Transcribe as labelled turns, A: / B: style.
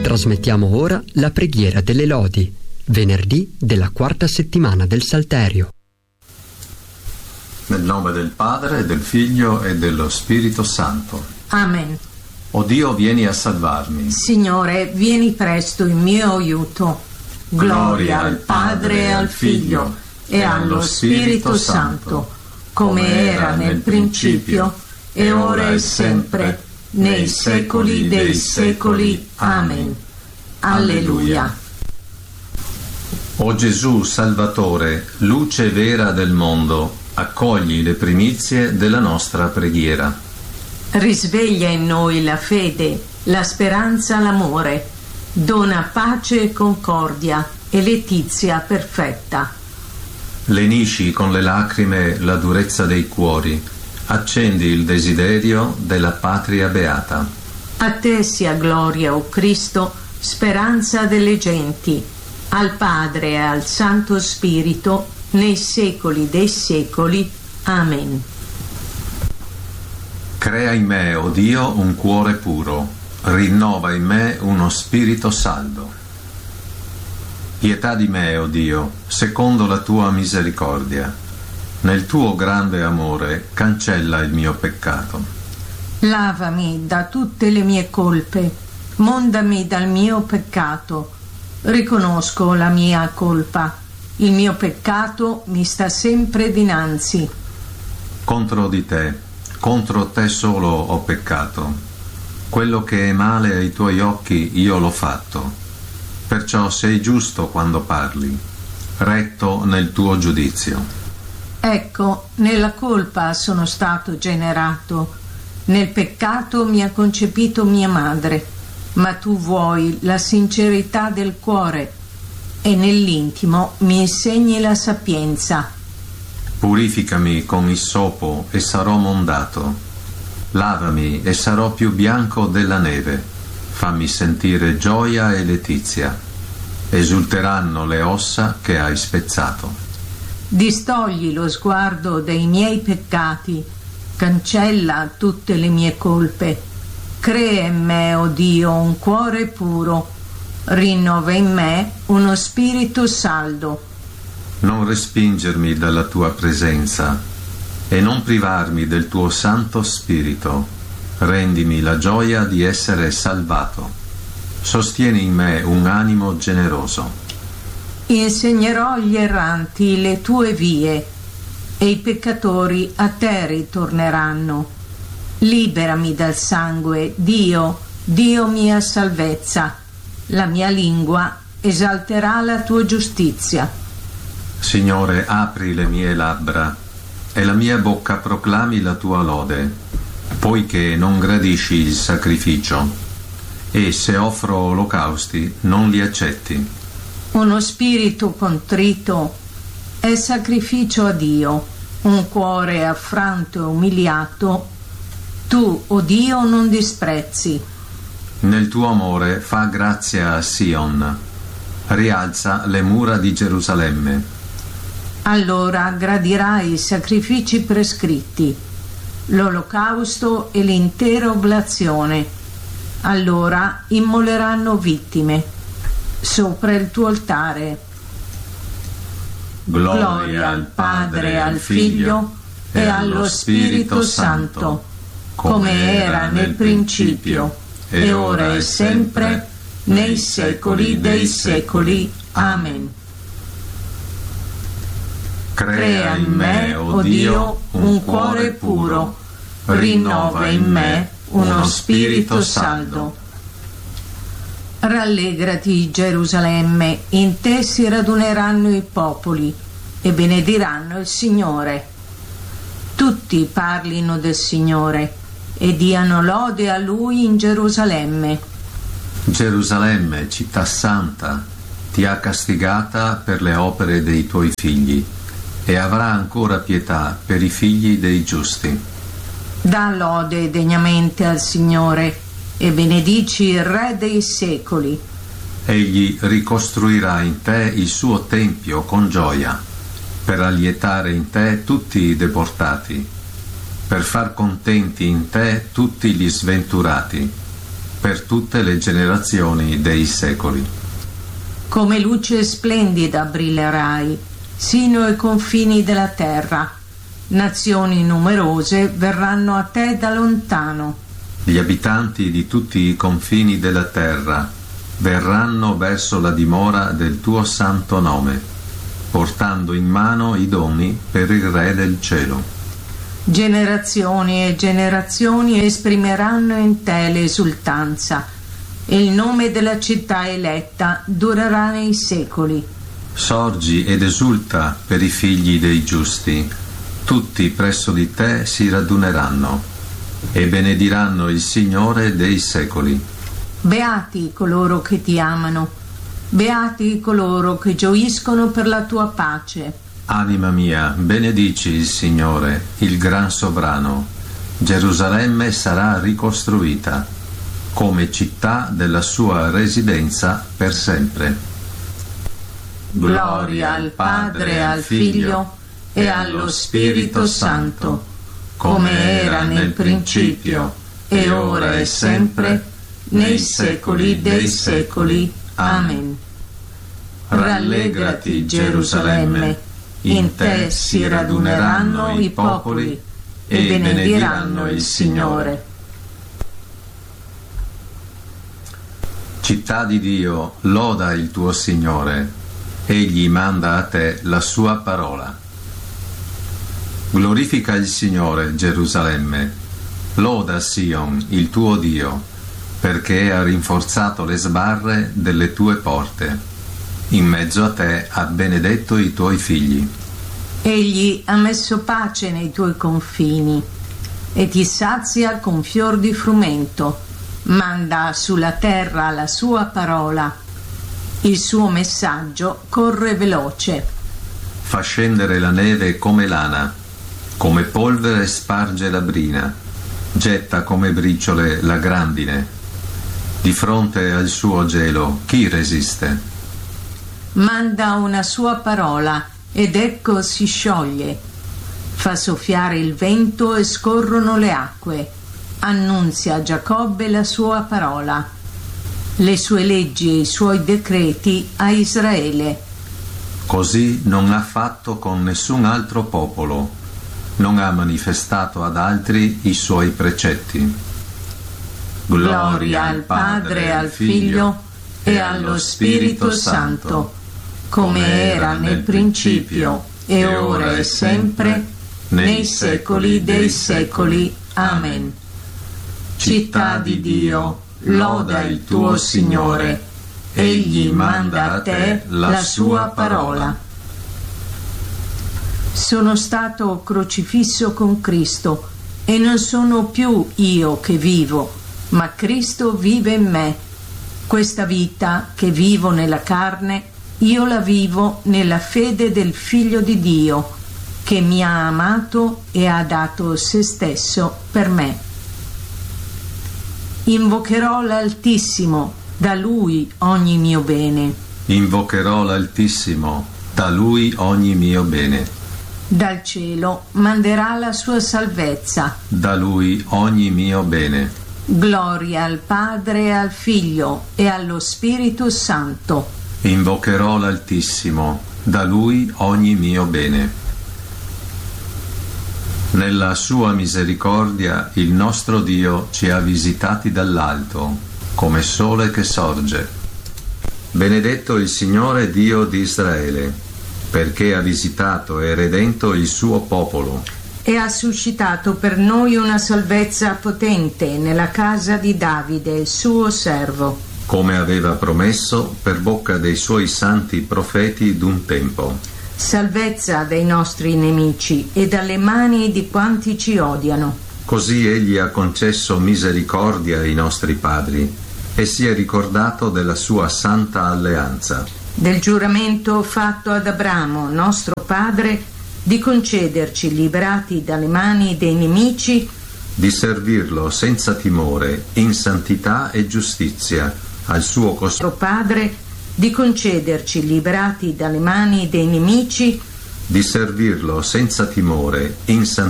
A: Trasmettiamo ora la preghiera delle lodi, venerdì della quarta settimana del Salterio.
B: Nel nome del Padre, del Figlio e dello Spirito Santo.
C: Amen.
B: O Dio, vieni a salvarmi.
C: Signore, vieni presto in mio aiuto. Gloria al Padre e al Figlio e allo Spirito Santo, come era nel principio, e ora e sempre, nei secoli dei secoli. Amen. Alleluia.
B: O Gesù Salvatore, luce vera del mondo, accogli le primizie della nostra preghiera.
C: Risveglia in noi la fede, la speranza, l'amore. Dona pace e concordia e letizia perfetta.
B: Lenisci con le lacrime la durezza dei cuori, accendi il desiderio della patria beata.
C: A te sia gloria, o Cristo, speranza delle genti, al Padre e al Santo Spirito, nei secoli dei secoli. Amen.
B: Crea in me, o Dio, un cuore puro, rinnova in me uno spirito saldo. Pietà di me, o Dio, secondo la tua misericordia. Nel tuo grande amore cancella il mio peccato.
C: Lavami da tutte le mie colpe, mondami dal mio peccato. Riconosco la mia colpa, il mio peccato mi sta sempre dinanzi.
B: Contro te solo ho peccato. Quello che è male ai tuoi occhi io l'ho fatto. Perciò sei giusto quando parli, retto nel tuo giudizio.
C: Ecco, nella colpa sono stato generato, nel peccato mi ha concepito mia madre, ma tu vuoi la sincerità del cuore e nell'intimo mi insegni la sapienza.
B: Purificami con issopo e sarò mondato. Lavami e sarò più bianco della neve. Fammi sentire gioia e letizia. Esulteranno le ossa che hai spezzato.
C: Distogli lo sguardo dei miei peccati, cancella tutte le mie colpe. Crea in me, o Dio, un cuore puro, rinnova in me uno spirito saldo.
B: Non respingermi dalla tua presenza e non privarmi del tuo Santo Spirito. Rendimi la gioia di essere salvato. Sostieni in me un animo generoso.
C: Insegnerò agli erranti le tue vie e i peccatori a te ritorneranno. Liberami dal sangue, Dio, Dio mia salvezza. La mia lingua esalterà la tua giustizia.
B: Signore, apri le mie labbra e la mia bocca proclami la tua lode, poiché non gradisci il sacrificio e se offro olocausti non li accetti.
C: Uno spirito contrito è sacrificio a Dio, un cuore affranto e umiliato tu, o Dio, non disprezzi.
B: Nel tuo amore fa grazia a Sion, rialza le mura di Gerusalemme.
C: Allora gradirai i sacrifici prescritti, l'olocausto e l'intera oblazione. Allora immoleranno vittime sopra il tuo altare. Gloria al Padre e al Figlio e allo Spirito Santo, come era nel principio, e ora e sempre, nei secoli dei secoli. Amen. Crea in me, o Dio, un cuore puro, rinnova in me uno spirito saldo. Rallegrati, Gerusalemme, in te si raduneranno i popoli e benediranno il Signore. Tutti parlino del Signore e diano lode a Lui in Gerusalemme.
B: Gerusalemme, città santa, ti ha castigata per le opere dei tuoi figli e avrà ancora pietà per i figli dei giusti.
C: Dà lode degnamente al Signore e benedici il Re dei secoli.
B: Egli ricostruirà in te il suo tempio con gioia, per allietare in te tutti i deportati, per far contenti in te tutti gli sventurati, per tutte le generazioni dei secoli.
C: Come luce splendida brillerai, sino ai confini della terra. Nazioni numerose verranno a te da lontano.
B: Gli abitanti di tutti i confini della terra verranno verso la dimora del tuo santo nome, portando in mano i doni per il Re del cielo.
C: Generazioni e generazioni esprimeranno in te l'esultanza, e il nome della città eletta durerà nei secoli.
B: Sorgi ed esulta per i figli dei giusti, tutti presso di te si raduneranno e benediranno il Signore dei secoli.
C: Beati coloro che ti amano, beati coloro che gioiscono per la tua pace.
B: Anima mia, benedici il Signore, il gran sovrano. Gerusalemme sarà ricostruita come città della sua residenza per sempre.
C: Gloria al Padre e al Figlio e allo Spirito Santo, come era nel principio, e ora e sempre, nei secoli dei secoli. Amen. Rallegrati, Gerusalemme, in te si raduneranno i popoli e benediranno il Signore.
B: Città di Dio, loda il tuo Signore, egli manda a te la sua parola. Glorifica il Signore, Gerusalemme, loda Sion, il tuo Dio, perché ha rinforzato le sbarre delle tue porte. In mezzo a te ha benedetto i tuoi figli.
C: Egli ha messo pace nei tuoi confini e ti sazia con fior di frumento. Manda sulla terra la sua parola. Il suo messaggio corre veloce.
B: Fa scendere la neve come lana, come polvere sparge la brina, getta come briciole la grandine. Di fronte al suo gelo chi resiste?
C: Manda una sua parola ed ecco si scioglie. Fa soffiare il vento e scorrono le acque. Annunzia a Giacobbe la sua parola, le sue leggi e i suoi decreti a Israele.
B: Così non ha fatto con nessun altro popolo, non ha manifestato ad altri i suoi precetti.
C: Gloria al Padre e al Figlio e allo Spirito Santo, come era nel principio, e ora e sempre, nei secoli dei secoli. Amen. Città di Dio, loda il tuo Signore, egli manda a te la sua parola. Sono stato crocifisso con Cristo e non sono più io che vivo, ma Cristo vive in me. Questa vita che vivo nella carne, io la vivo nella fede del Figlio di Dio, che mi ha amato e ha dato se stesso per me. Invocherò l'Altissimo, da Lui ogni mio bene.
B: Invocherò l'Altissimo, da Lui ogni mio bene.
C: Dal cielo manderà la sua salvezza.
B: Da Lui ogni mio bene.
C: Gloria al Padre e al Figlio e allo Spirito Santo.
B: Invocherò l'Altissimo, da Lui ogni mio bene. Nella sua misericordia il nostro Dio ci ha visitati dall'alto, come sole che sorge. Benedetto il Signore Dio di Israele, perché ha visitato e redento il suo popolo.
C: E ha suscitato per noi una salvezza potente nella casa di Davide, suo servo.
B: Come aveva promesso per bocca dei suoi santi profeti d'un tempo.
C: Salvezza dai nostri nemici e dalle mani di quanti ci odiano.
B: Così egli ha concesso misericordia ai nostri padri e si è ricordato della sua santa alleanza.
C: Del giuramento fatto ad Abramo, nostro padre, di concederci, liberati dalle mani dei nemici,
B: di servirlo senza timore, in santità e giustizia, al suo
C: nostro padre, di concederci, liberati dalle mani dei nemici,
B: di servirlo senza timore, in santità